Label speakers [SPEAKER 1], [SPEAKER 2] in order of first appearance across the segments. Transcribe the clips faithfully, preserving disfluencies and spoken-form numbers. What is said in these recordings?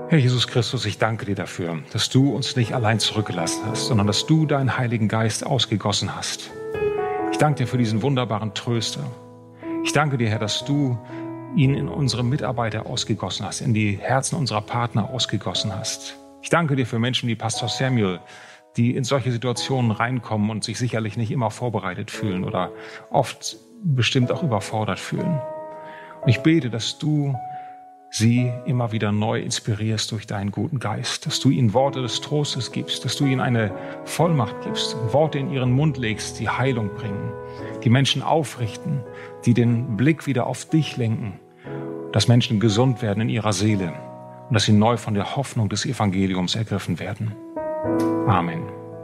[SPEAKER 1] Herr Jesus Christus, ich danke dir dafür, dass du uns nicht allein zurückgelassen hast, sondern dass du deinen Heiligen Geist ausgegossen hast. Ich danke dir für diesen wunderbaren Tröster. Ich danke dir, Herr, dass du ihn in unsere Mitarbeiter ausgegossen hast, in die Herzen unserer Partner ausgegossen hast. Ich danke dir für Menschen wie Pastor Samuel, die in solche Situationen reinkommen und sich sicherlich nicht immer vorbereitet fühlen oder oft bestimmt auch überfordert fühlen. Und ich bete, dass du sie immer wieder neu inspirierst durch deinen guten Geist, dass du ihnen Worte des Trostes gibst, dass du ihnen eine Vollmacht gibst, Worte in ihren Mund legst, die Heilung bringen, die Menschen aufrichten, die den Blick wieder auf dich lenken, dass Menschen gesund werden in ihrer Seele und dass sie neu von der Hoffnung des Evangeliums ergriffen werden. Amen.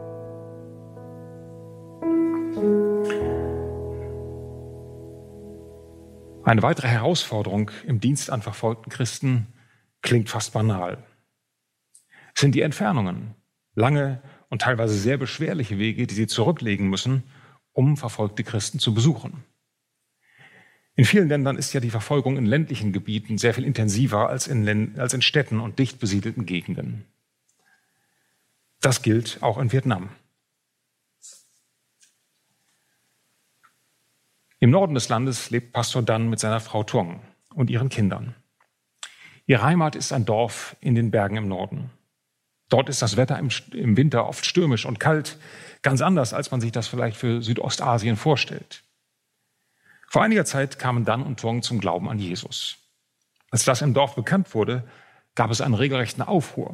[SPEAKER 1] Eine weitere Herausforderung im Dienst an verfolgten Christen klingt fast banal. Es sind die Entfernungen, lange und teilweise sehr beschwerliche Wege, die sie zurücklegen müssen, um verfolgte Christen zu besuchen. In vielen Ländern ist ja die Verfolgung in ländlichen Gebieten sehr viel intensiver als in, Län- als in Städten und dicht besiedelten Gegenden. Das gilt auch in Vietnam. Im Norden des Landes lebt Pastor Dan mit seiner Frau Tuong und ihren Kindern. Ihre Heimat ist ein Dorf in den Bergen im Norden. Dort ist das Wetter im, im Winter oft stürmisch und kalt, ganz anders, als man sich das vielleicht für Südostasien vorstellt. Vor einiger Zeit kamen Dan und Tuong zum Glauben an Jesus. Als das im Dorf bekannt wurde, gab es einen regelrechten Aufruhr.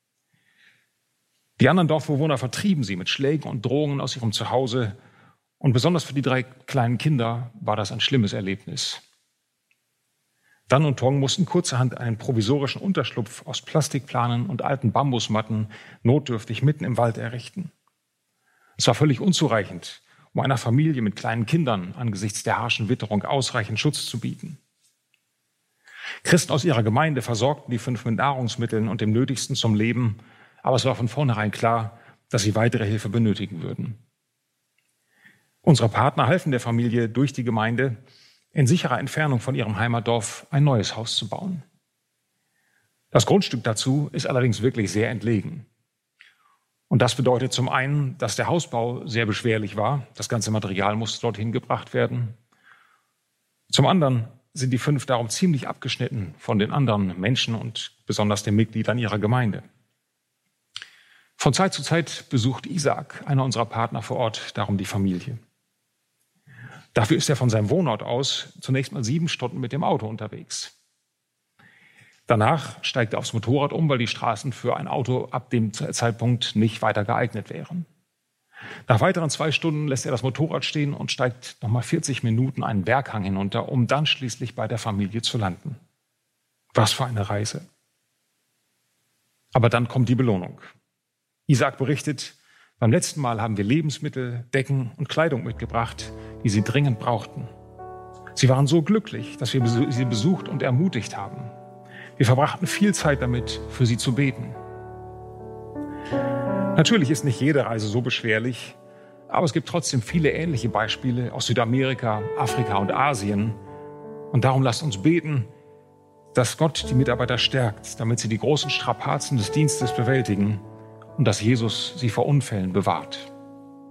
[SPEAKER 1] Die anderen Dorfbewohner vertrieben sie mit Schlägen und Drohungen aus ihrem Zuhause. Und besonders für die drei kleinen Kinder war das ein schlimmes Erlebnis. Dan und Tuong mussten kurzerhand einen provisorischen Unterschlupf aus Plastikplanen und alten Bambusmatten notdürftig mitten im Wald errichten. Es war völlig unzureichend, um einer Familie mit kleinen Kindern angesichts der harschen Witterung ausreichend Schutz zu bieten. Christen aus ihrer Gemeinde versorgten die fünf mit Nahrungsmitteln und dem Nötigsten zum Leben, aber es war von vornherein klar, dass sie weitere Hilfe benötigen würden. Unsere Partner halfen der Familie durch die Gemeinde, in sicherer Entfernung von ihrem Heimatdorf ein neues Haus zu bauen. Das Grundstück dazu ist allerdings wirklich sehr entlegen. Und das bedeutet zum einen, dass der Hausbau sehr beschwerlich war. Das ganze Material musste dorthin gebracht werden. Zum anderen sind die fünf darum ziemlich abgeschnitten von den anderen Menschen und besonders den Mitgliedern ihrer Gemeinde. Von Zeit zu Zeit besucht Isaac, einer unserer Partner vor Ort, darum die Familie. Dafür ist er von seinem Wohnort aus zunächst mal sieben Stunden mit dem Auto unterwegs. Danach steigt er aufs Motorrad um, weil die Straßen für ein Auto ab dem Zeitpunkt nicht weiter geeignet wären. Nach weiteren zwei Stunden lässt er das Motorrad stehen und steigt nochmal vierzig Minuten einen Berghang hinunter, um dann schließlich bei der Familie zu landen. Was für eine Reise. Aber dann kommt die Belohnung. Isaac berichtet, beim letzten Mal haben wir Lebensmittel, Decken und Kleidung mitgebracht, die sie dringend brauchten. Sie waren so glücklich, dass wir sie besucht und ermutigt haben. Wir verbrachten viel Zeit damit, für sie zu beten. Natürlich ist nicht jede Reise so beschwerlich, aber es gibt trotzdem viele ähnliche Beispiele aus Südamerika, Afrika und Asien. Und darum lasst uns beten, dass Gott die Mitarbeiter stärkt, damit sie die großen Strapazen des Dienstes bewältigen und dass Jesus sie vor Unfällen bewahrt.